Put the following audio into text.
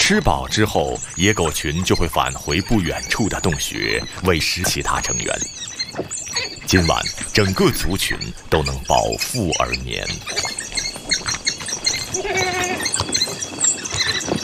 吃饱之后，野狗群就会返回不远处的洞穴，喂食其他成员。今晚，整个族群都能饱腹而眠。